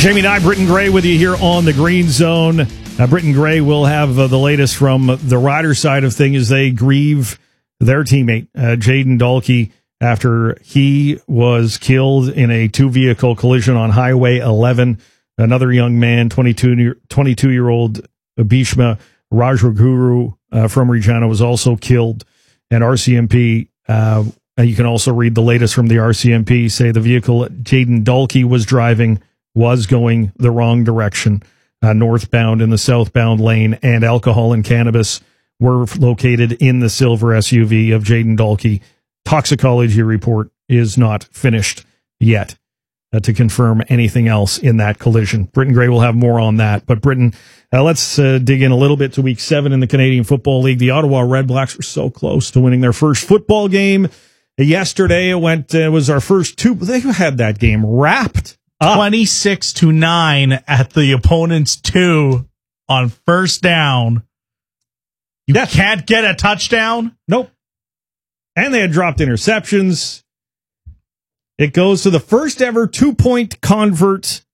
Jamie Nye, Britton Gray with you here on the Green Zone. Britton Gray will have the latest from the Rider side of things as they grieve their teammate, Jayden Dalkey, after he was killed in a two-vehicle collision on Highway 11. Another young man, 22-year-old Bhishma Rajguru from Regina, was also killed. And RCMP, you can also read the latest from the RCMP, say the vehicle Jayden Dalkey was driving was going the wrong direction, northbound in the southbound lane, and alcohol and cannabis were located in the silver SUV of Jayden Dalkey. Toxicology report is not finished yet to confirm anything else in that collision. Britton Gray will have more on that. But Britton, let's dig in a little bit to Week 7 in the Canadian Football League. The Ottawa Redblacks were so close to winning their first football game. Yesterday, it was our first two. They had that game wrapped 26-9 at the opponent's 2 on first down. You can't get a touchdown? Nope. And they had dropped interceptions. It goes to the first ever 2-point convert,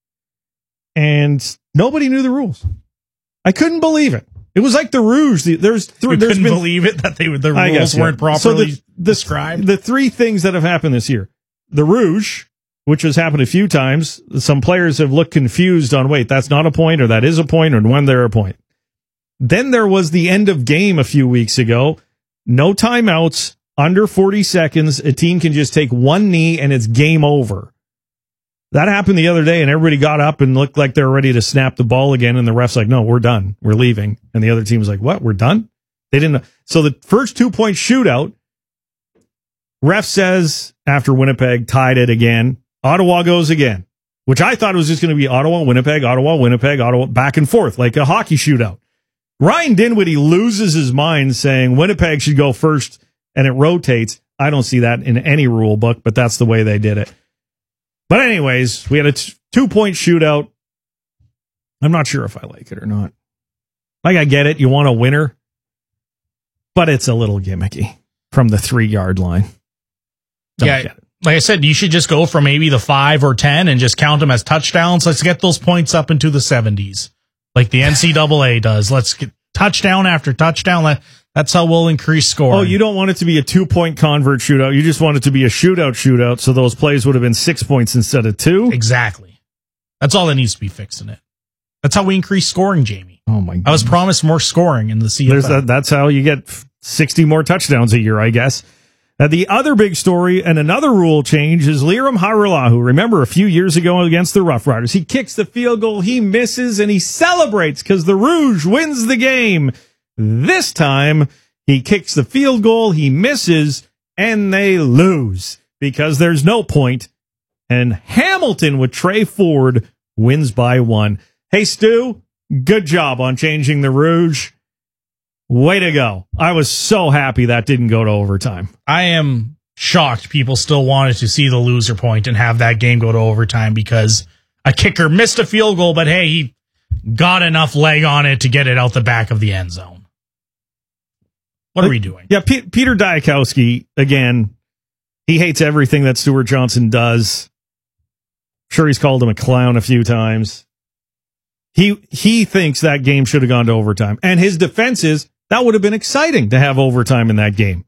and nobody knew the rules. I couldn't believe it. It was like the Rouge. Couldn't believe it that the rules weren't properly described. The three things that have happened this year: the Rouge, which has happened a few times. Some players have looked confused on, wait, that's not a point, or that is a point, or when they're a point. Then there was the end of game a few weeks ago. No timeouts, under 40 seconds. A team can just take one knee and it's game over. That happened the other day, and everybody got up and looked like they were ready to snap the ball again, and the ref's like, no, we're done. We're leaving. And the other team was like, what? We're done? They didn't. So the first 2-point shootout, ref says, after Winnipeg tied it again, Ottawa goes again, which I thought it was just going to be Ottawa, Winnipeg, back and forth, like a hockey shootout. Ryan Dinwiddie loses his mind saying Winnipeg should go first, and it rotates. I don't see that in any rule book, but that's the way they did it. But anyways, we had a 2-point shootout. I'm not sure if I like it or not. Like, I get it. You want a winner, but it's a little gimmicky from the 3-yard line. Don't get it. Like I said, you should just go for maybe the 5 or 10 and just count them as touchdowns. Let's get those points up into the 70s, like the NCAA does. Let's get touchdown after touchdown. That's how we'll increase scoring. Oh, you don't want it to be a 2-point convert shootout. You just want it to be a shootout, so those plays would have been 6 points instead of 2. Exactly. That's all that needs to be fixed in it. That's how we increase scoring, Jamie. Oh, my God. I was promised more scoring in the CFL. That's how you get 60 more touchdowns a year, I guess. The other big story and another rule change is Lirim Hajrullahu. Remember, a few years ago against the Rough Riders, he kicks the field goal, he misses, and he celebrates because the Rouge wins the game. This time, he kicks the field goal, he misses, and they lose because there's no point. And Hamilton with Trey Ford wins by 1. Hey, Stu, good job on changing the Rouge. Way to go. I was so happy that didn't go to overtime. I am shocked people still wanted to see the loser point and have that game go to overtime because a kicker missed a field goal, but hey, he got enough leg on it to get it out the back of the end zone. What are we doing? Yeah, Peter Diakowski, again, he hates everything that Stuart Johnson does. Sure, he's called him a clown a few times. He thinks that game should have gone to overtime. And his defense is, that would have been exciting to have overtime in that game.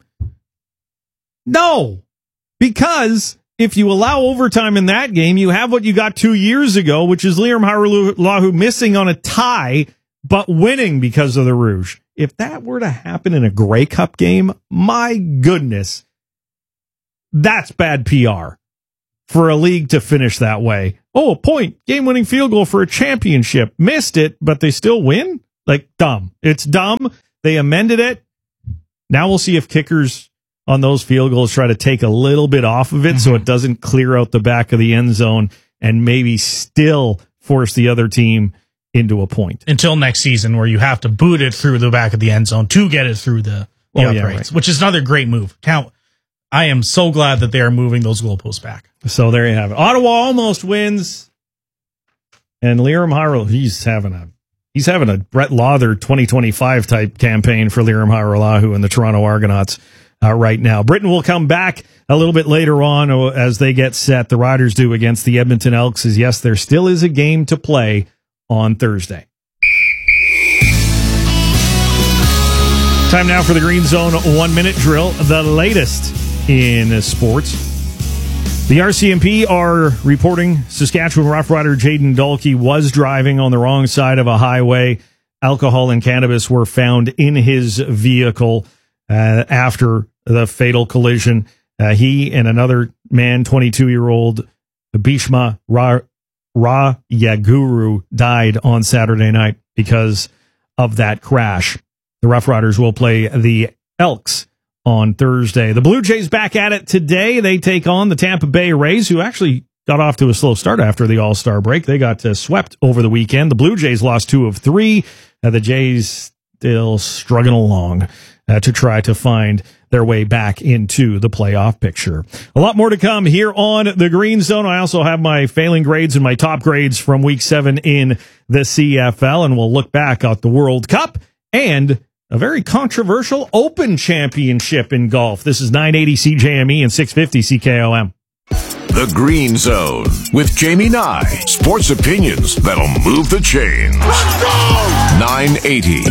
No, because if you allow overtime in that game, you have what you got 2 years ago, which is Lirim Hajrullahu missing on a tie, but winning because of the Rouge. If that were to happen in a Grey Cup game, my goodness, that's bad PR for a league to finish that way. Oh, a point, game-winning field goal for a championship. Missed it, but they still win? Like, dumb. It's dumb. They amended it. Now we'll see if kickers on those field goals try to take a little bit off of it so it doesn't clear out the back of the end zone and maybe still force the other team into a point. Until next season, where you have to boot it through the back of the end zone to get it through the uprights, which is another great move. I am so glad that they are moving those goalposts back. So there you have it. Ottawa almost wins. And Lirim Hajrullahu, he's having a Brett Lauther 2025 type campaign for Lirim Hajrullahu and the Toronto Argonauts right now. Britton will come back a little bit later on as they get set, the Riders do against the Edmonton Elks, is yes, there still is a game to play on Thursday. Time now for the Green Zone 1-minute drill, the latest in sports. The RCMP are reporting Saskatchewan Rough Rider Jaden Dahlke was driving on the wrong side of a highway. Alcohol and cannabis were found in his vehicle after the fatal collision. He and another man, 22-year-old Bhishma Rayaguru, died on Saturday night because of that crash. The Rough Riders will play the Elks on Thursday. The Blue Jays back at it today. They take on the Tampa Bay Rays, who actually got off to a slow start after the All-Star break. They got swept over the weekend. The Blue Jays lost 2 of 3. The Jays still struggling along to try to find their way back into the playoff picture. A lot more to come here on the Green Zone. I also have my failing grades and my top grades from Week 7 in the CFL, and we'll look back at the World Cup and a very controversial Open Championship in golf. This is 980 CJME and 650 CKOM. The Green Zone with Jamie Nye. Sports opinions that'll move the chains. Let's go! 980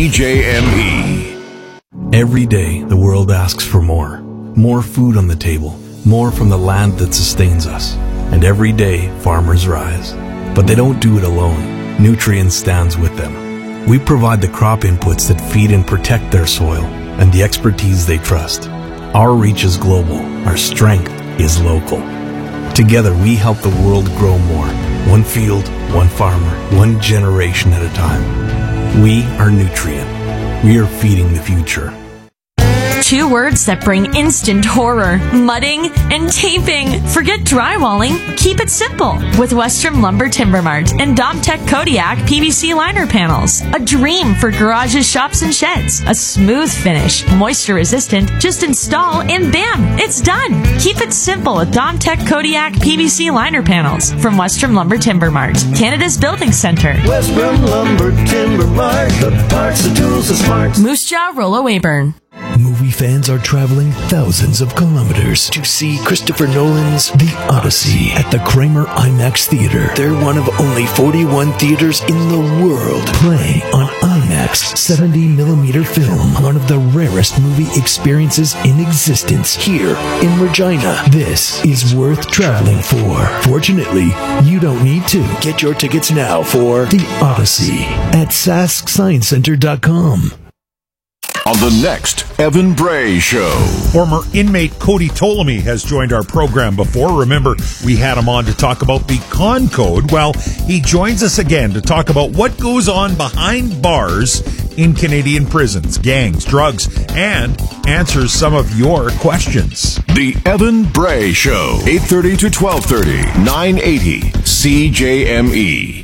CJME. Every day, the world asks for more. More food on the table. More from the land that sustains us. And every day, farmers rise. But they don't do it alone. Nutrien stands with them. We provide the crop inputs that feed and protect their soil and the expertise they trust. Our reach is global. Our strength is local. Together, we help the world grow more. One field, one farmer, one generation at a time. We are Nutrien. We are feeding the future. 2 words that bring instant horror: mudding and taping. Forget drywalling. Keep it simple with Western Lumber Timber Mart and Domtech Kodiak PVC liner panels. A dream for garages, shops, and sheds. A smooth finish, moisture resistant. Just install and bam, it's done. Keep it simple with Domtech Kodiak PVC liner panels from Western Lumber Timber Mart, Canada's building center. Western Lumber Timber Mart, the parts, the tools, the smarts. Moose Jaw, Rollo Weyburn. Movie fans are traveling thousands of kilometers to see Christopher Nolan's The Odyssey at the Kramer IMAX Theater. They're one of only 41 theaters in the world playing on IMAX 70mm film, one of the rarest movie experiences in existence here in Regina. This is worth traveling for. Fortunately, you don't need to. Get your tickets now for The Odyssey at SaskScienceCenter.com. On the next Evan Bray Show. Former inmate Cody Ptolemy has joined our program before. Remember, we had him on to talk about the Con Code. Well, he joins us again to talk about what goes on behind bars in Canadian prisons, gangs, drugs, and answers some of your questions. The Evan Bray Show, 8:30 to 12:30, 980 CJME.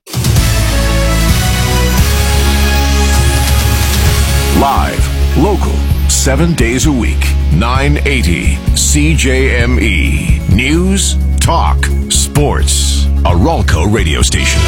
Live, local, 7 days a week, 980 CJME. News, talk, sports. A Ralco radio station.